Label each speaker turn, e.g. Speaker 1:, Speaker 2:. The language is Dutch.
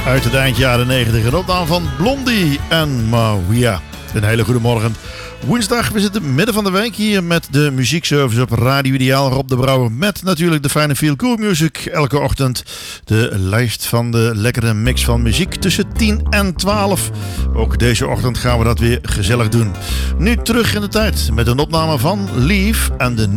Speaker 1: Uit het eind jaren 90. Een opname van Blondie en Maria. Een hele goede morgen. Woensdag, we zitten midden van de week hier met de muziekservice op Radio Ideaal. Rob de Brouwer met natuurlijk de fijne feel good music. Elke ochtend de lijst van de lekkere mix van muziek tussen 10 en 12. Ook deze ochtend gaan we dat weer gezellig doen. Nu terug in de tijd met een opname van Leaf en de